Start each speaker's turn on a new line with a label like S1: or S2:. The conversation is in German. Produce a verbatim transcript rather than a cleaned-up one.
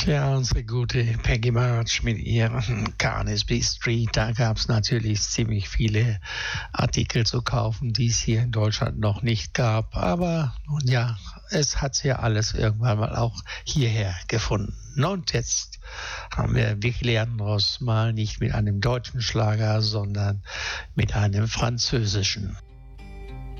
S1: Ja, unsere gute Peggy March mit ihrem Carnaby Street, da gab es natürlich ziemlich viele Artikel zu kaufen, die es hier in Deutschland noch nicht gab. Aber nun ja, es hat ja alles irgendwann mal auch hierher gefunden. Und jetzt haben wir Vicky Leandros mal nicht mit einem deutschen Schlager, sondern mit einem französischen.